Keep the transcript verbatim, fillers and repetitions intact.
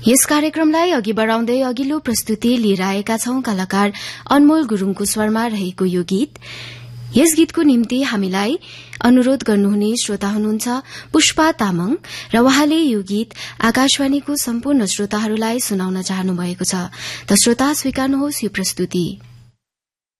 यस कार्यक्रमलाई अघि बढ़ाउँदै अघिल्लो प्रस्तुति लिएर आएका छौं कलाकार अनमोल गुरूङको स्वरमा रहेको यो गीत। यस गीतको निम्ति हामीलाई अनुरोध गर्नुहुने श्रोता हुनुहुन्छ पुष्पा तामाङ र उहाँले यो गीत आकाशवाणीको सम्पूर्ण श्रोताहरूलाई सुनाउन चाहनु भएको छ। त श्रोता स्वीकार्नुहोस् यो प्रस्तुति।